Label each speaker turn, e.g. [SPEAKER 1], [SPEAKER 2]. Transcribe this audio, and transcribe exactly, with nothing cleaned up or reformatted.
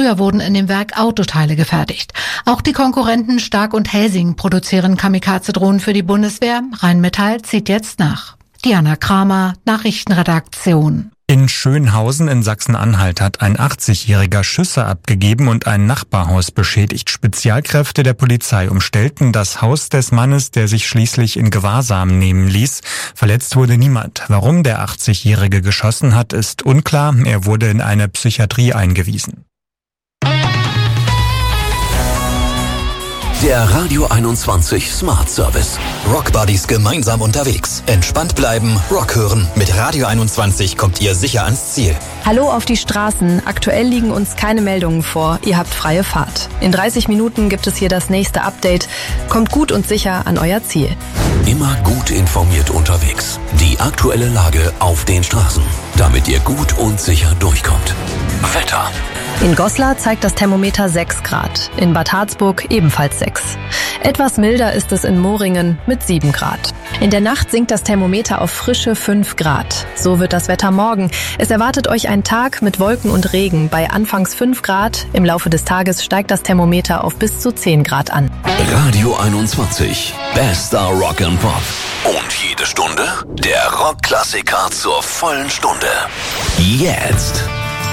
[SPEAKER 1] Früher wurden in dem Werk Autoteile gefertigt. Auch die Konkurrenten Stark und Helsing produzieren Kamikaze-Drohnen für die Bundeswehr. Rheinmetall zieht jetzt nach. Diana Kramer, Nachrichtenredaktion.
[SPEAKER 2] In Schönhausen in Sachsen-Anhalt hat ein achtzigjähriger Schüsse abgegeben und ein Nachbarhaus beschädigt. Spezialkräfte der Polizei umstellten das Haus des Mannes, der sich schließlich in Gewahrsam nehmen ließ. Verletzt wurde niemand. Warum der achtzigjährige geschossen hat, ist unklar. Er wurde in eine Psychiatrie eingewiesen.
[SPEAKER 3] Der Radio einundzwanzig Smart Service. Rock Buddies gemeinsam unterwegs. Entspannt bleiben, Rock hören. Mit Radio einundzwanzig kommt ihr sicher ans Ziel.
[SPEAKER 4] Hallo auf die Straßen. Aktuell liegen uns keine Meldungen vor. Ihr habt freie Fahrt. In dreißig Minuten gibt es hier das nächste Update. Kommt gut und sicher an euer Ziel.
[SPEAKER 3] Immer gut informiert unterwegs. Die aktuelle Lage auf den Straßen. Damit ihr gut und sicher durchkommt. Wetter.
[SPEAKER 4] In Goslar zeigt das Thermometer sechs Grad, in Bad Harzburg ebenfalls sechs. Etwas milder ist es in Moringen mit sieben Grad. In der Nacht sinkt das Thermometer auf frische fünf Grad. So wird das Wetter morgen. Es erwartet euch ein Tag mit Wolken und Regen bei anfangs fünf Grad. Im Laufe des Tages steigt das Thermometer auf bis zu zehn Grad an.
[SPEAKER 3] Radio einundzwanzig. Bester Rock and Pop. Und jede Stunde der Rockklassiker zur vollen Stunde. Jetzt.